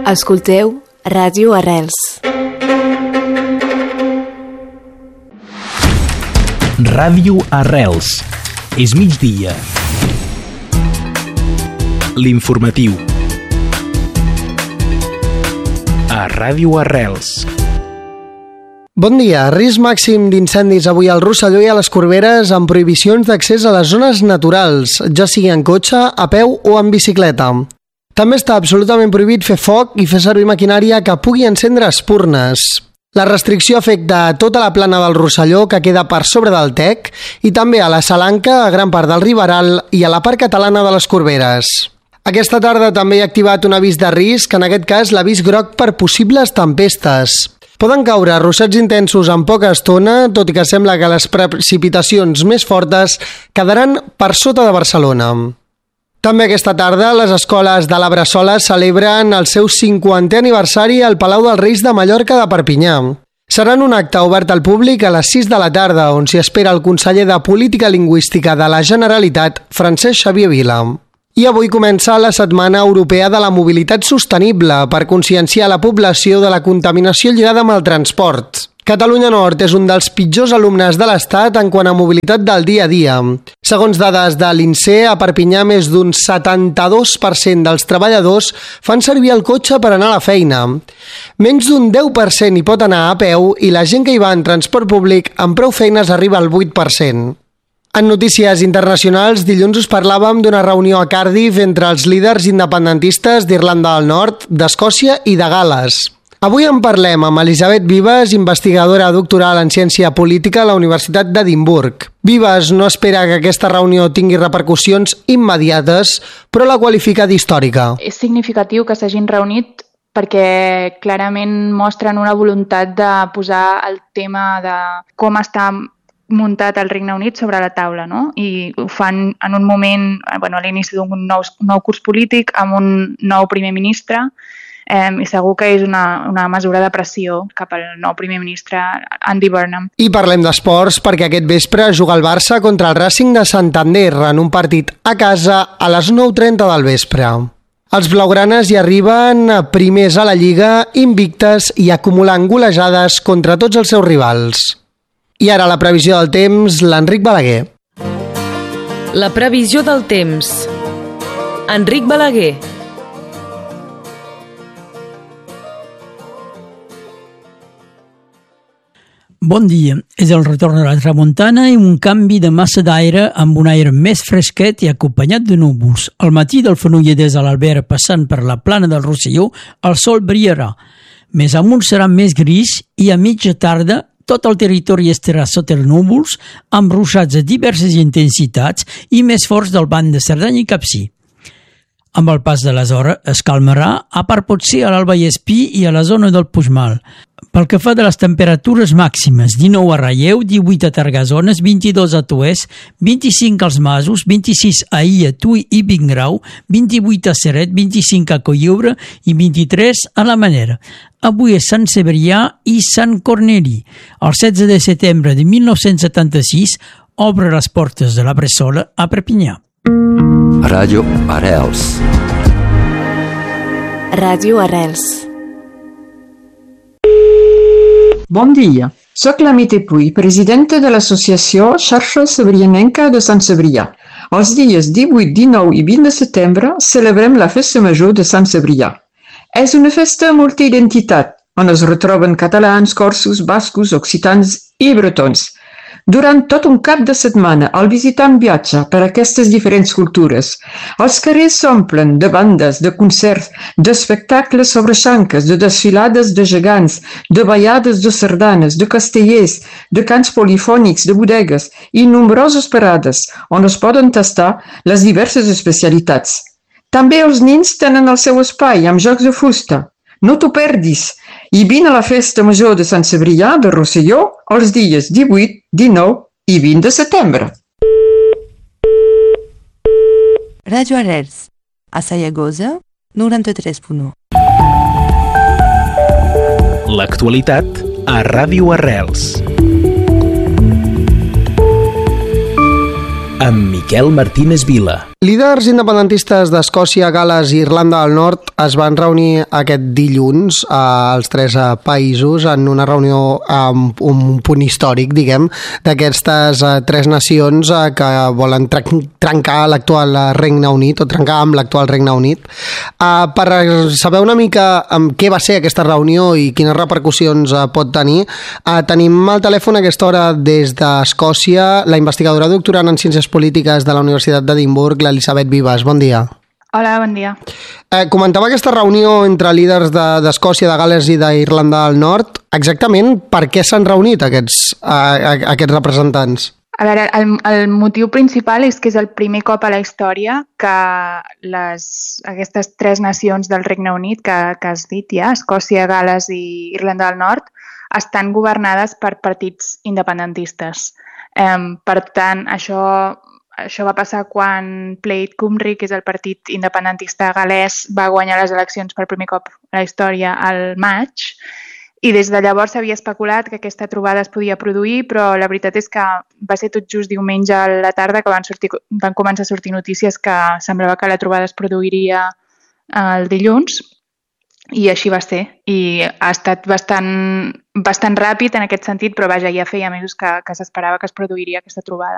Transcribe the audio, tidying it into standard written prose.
Escolteu Ràdio Arrels. Ràdio Arrels. És migdia. L'informatiu. A Ràdio Arrels. Bon dia. Risc màxim d'incendis avui al Rosselló i a les Corberes amb prohibicions d'accés a les zones naturals, ja sigui en cotxe, a peu o en bicicleta. També està absolutament prohibit fer foc i fer servir maquinària que pugui encendre espurnes. La restricció afecta a tota la plana del Rosselló, que queda per sobre del Tec, i també a la Salanca, a gran part del Riberal i a la part catalana de les Corberes. Aquesta tarda també hi ha activat un avís de risc, en aquest cas l'avís groc per possibles tempestes. Poden caure ruixats intensos en poca estona, tot i que sembla que les precipitacions més fortes quedaran per sota de Barcelona. També aquesta tarda les escoles de la Bressola celebren el seu 50è aniversari al Palau dels Reis de Mallorca de Perpinyà. Serà en un acte obert al públic a les 6 de la tarda, on s'hi espera el conseller de Política Lingüística de la Generalitat, Francesc Xavier Vila. I avui comença la Setmana Europea de la Mobilitat Sostenible per conscienciar la població de la contaminació lligada amb el transport. Catalunya Nord és un dels pitjors alumnes de l'Estat en quant a mobilitat del dia a dia. Segons dades de l'INSEE, a Perpinyà més d'un 72% dels treballadors fan servir el cotxe per anar a la feina. Menys d'un 10% hi pot anar a peu i la gent que hi va en transport públic amb prou feines arriba al 8%. En notícies internacionals, dilluns us parlàvem d'una reunió a Cardiff entre els líders independentistes d'Irlanda del Nord, d'Escòcia i de Gal·les. Avui en parlem amb Elisabet Vives, investigadora doctoral en ciència política a la Universitat d'Edimburg. Vives no espera que aquesta reunió tingui repercussions immediates, però la qualifica d'històrica. És significatiu que s'hagin reunit perquè clarament mostren una voluntat de posar el tema de com està muntat el Regne Unit sobre la taula, no? I ho fan en un moment, a l'inici d'un nou curs polític, amb un nou primer ministre, i segur que és una mesura de pressió cap al nou primer ministre Andy Burnham. I parlem d'esports perquè aquest vespre juga el Barça contra el Racing de Santander en un partit a casa a les 9:30 del vespre. Els blaugranes hi arriben primers a la Lliga, invictes i acumulant golejades contra tots els seus rivals. I ara la previsió del temps, l'Enric Balaguer. La previsió del temps. Enric Balaguer. Bon dia. És el retorn a la tramuntana i un canvi de massa d'aire amb un aire més fresquet i acompanyat de núvols. Al matí del Fenolledès a l'Albera passant per la plana del Rosselló, el sol brillarà. Més amunt serà més gris i a mitja tarda tot el territori estarà sota els núvols amb ruixats de diverses intensitats i més forts del banc de Cerdanya i Capcir. Amb el pas de les hores es calmarà, a part potser a l'Alba i Espí i a la zona del Puigmal. Pel que fa de les temperatures màximes, 19 a Ralleu, 18 a Targasones, 22 a Toès, 25 als Masos, 26 a Illa, Tui i Vingrau, 28 a Ceret, 25 a Coimbra i 23 a la Manera. Avui és Sant Cebrià i Sant Corneli. El 16 de setembre de 1976 obre les portes de la Bressola a Perpinyà. Ràdio Arrels. Ràdio Arrels. Bon dia. Soc la Mite Puy, presidenta de l'associació Xarxa Cebrianenca de Sant Cebrià. Els dies 18, 19 i 20 de setembre celebrem la Festa Major de Sant Cebrià. És una festa multiidentitat, on es retroben catalans, corsos, bascos, occitans i bretons. Durant tot un cap de setmana, el visitant viatja per aquestes diferents cultures. Els carrers s'omplen de bandes, de concerts, d'espectacles sobre xanques, de desfilades de gegants, de ballades de sardanes, de castellers, de cants polifònics, de bodegues i nombroses parades on es poden tastar les diverses especialitats. També els nins tenen el seu espai amb jocs de fusta. No t'ho perdis! I vine a la Festa Major de Sant Cebrià de Rosselló els dies 18, 19 i 20 de setembre. Ràdio Arrels, a Sallagosa, 93.1. L'actualitat a Ràdio Arrels. Amb Miquel Martínez Vila. Líders independentistes d'Escòcia, Gal·les i Irlanda del Nord es van reunir aquest dilluns als 3 països en una reunió amb un punt històric, diguem, d'aquestes 3 nacions que volen trencar l'actual Regne Unit o trencar amb l'actual Regne Unit. Per saber una mica què va ser aquesta reunió i quines repercussions pot tenir, tenim al telèfon a aquesta hora des d'Escòcia la investigadora doctorant en Ciències Polítiques de la Universitat d'Edimburg, Elisabet Vives. Bon dia. Hola, bon dia. Comentava aquesta reunió entre líders d'Escòcia, de Gal·les i d'Irlanda del Nord. Exactament per què s'han reunit aquests representants? A veure, el motiu principal és que és el primer cop a la història que aquestes 3 nacions del Regne Unit que has dit ja, Escòcia, Gal·les i Irlanda del Nord, estan governades per partits independentistes. Per tant, això va passar quan Plaid Cymru, que és el partit independentista gal·lès, va guanyar les eleccions per primer cop a la història al maig, i des de llavors s'havia especulat que aquesta trobada es podia produir, però la veritat és que va ser tot just diumenge a la tarda que van començar a sortir notícies que semblava que la trobada es produiria el dilluns, i així va ser. I ha estat bastant ràpid en aquest sentit, però vaja, ja feia mesos que s'esperava que es produiria aquesta trobada.